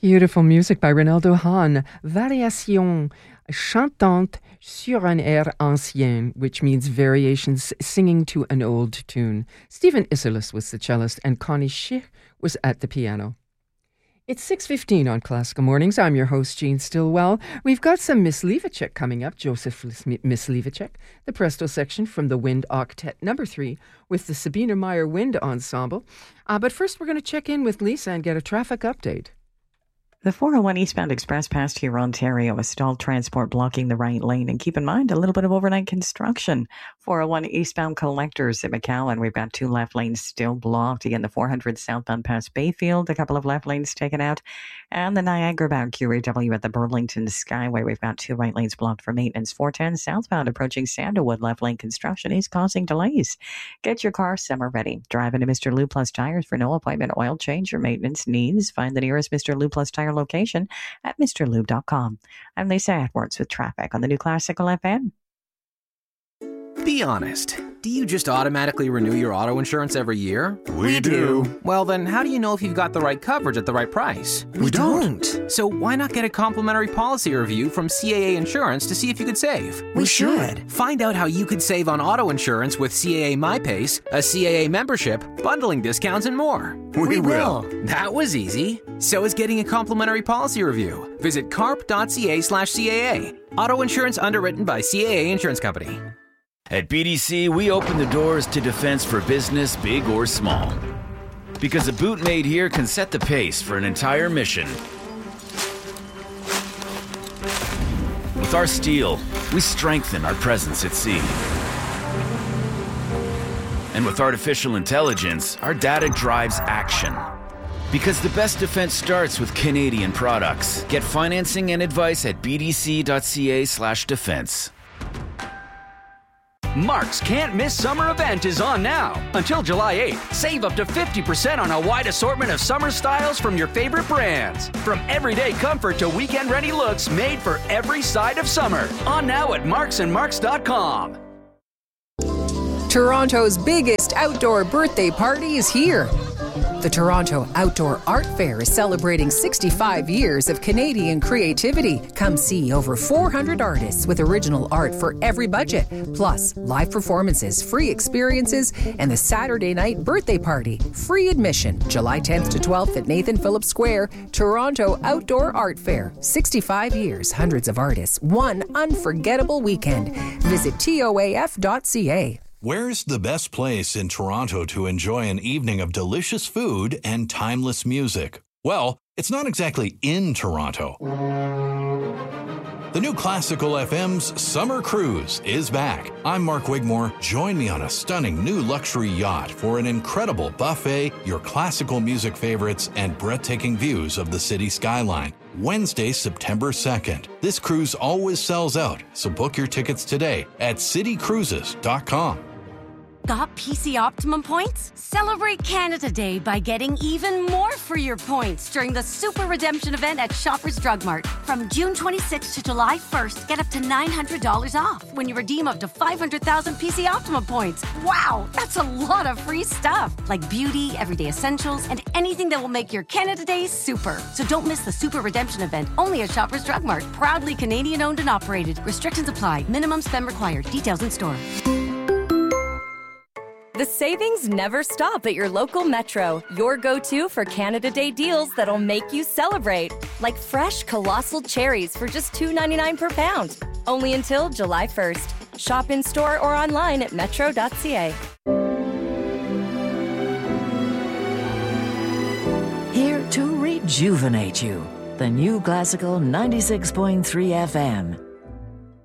Beautiful music by Ronaldo Hahn. Variation chantante sur un air ancien, which means variations singing to an old tune. Stephen Isserlis was the cellist and Connie Schick was at the piano. It's 6:15 on Classical Mornings. I'm your host, Jean Stillwell. We've got some Myslivacek coming up, Joseph Myslivacek, the Presto section from the Wind Octet No. 3 with the Sabina Meyer Wind Ensemble. But first, we're going to check in with Lisa and get a traffic update. The 401 eastbound express past here, Ontario, a stalled transport blocking the right lane. And keep in mind, a little bit of overnight construction. 401 eastbound collectors at McCowan. We've got 2 left lanes still blocked. Again, the 400 southbound past Bayfield, a couple of left lanes taken out. And the Niagara bound QAW at the Burlington Skyway. We've got 2 right lanes blocked for maintenance. 410 southbound approaching Sandalwood. Left lane construction is causing delays. Get your car summer ready. Drive into Mr. Lou Plus Tires for no appointment oil change or maintenance needs. Find the nearest Mr. Lou Plus Tire location at mrlube.com. I'm Lisa Edwards with traffic on the New Classical FM. Be honest. Do you just automatically renew your auto insurance every year? We do. Well, then how do you know if you've got the right coverage at the right price? We don't. So why not get a complimentary policy review from CAA Insurance to see if you could save? We should. Find out how you could save on auto insurance with CAA MyPace, a CAA membership, bundling discounts, and more. We will. That was easy. So is getting a complimentary policy review. Visit carp.ca/CAA. Auto insurance underwritten by CAA Insurance Company. At BDC, we open the doors to defense for business, big or small. Because a boot made here can set the pace for an entire mission. With our steel, we strengthen our presence at sea. And with artificial intelligence, our data drives action. Because the best defense starts with Canadian products. Get financing and advice at bdc.ca/defense. Mark's Can't Miss Summer event is on now. Until July 8th, save up to 50% on a wide assortment of summer styles from your favorite brands. From everyday comfort to weekend-ready looks made for every side of summer. On now at marksandmarks.com. Toronto's biggest outdoor birthday party is here. The Toronto Outdoor Art Fair is celebrating 65 years of Canadian creativity. Come see over 400 artists with original art for every budget, plus live performances, free experiences, and the Saturday night birthday party. Free admission, July 10th to 12th at Nathan Phillips Square. Toronto Outdoor Art Fair. 65 years, hundreds of artists, one unforgettable weekend. Visit toaf.ca. Where's the best place in Toronto to enjoy an evening of delicious food and timeless music? Well, it's not exactly in Toronto. The New Classical FM's Summer Cruise is back. I'm Mark Wigmore. Join me on a stunning new luxury yacht for an incredible buffet, your classical music favorites, and breathtaking views of the city skyline. Wednesday, September 2nd. This cruise always sells out, so book your tickets today at citycruises.com. Got PC Optimum points? Celebrate Canada Day by getting even more for your points during the Super Redemption event at Shoppers Drug Mart. From June 26th to July 1st, get up to $900 off when you redeem up to 500,000 PC Optimum points. Wow, that's a lot of free stuff, like beauty, everyday essentials, and anything that will make your Canada Day super. So don't miss the Super Redemption event, only at Shoppers Drug Mart. Proudly Canadian owned and operated. Restrictions apply. Minimum spend required. Details in store. The savings never stop at your local Metro. Your go-to for Canada Day deals that'll make you celebrate. Like fresh colossal cherries for just $2.99 per pound. Only until July 1st. Shop in-store or online at metro.ca. Here to rejuvenate you. The New Classical 96.3 FM.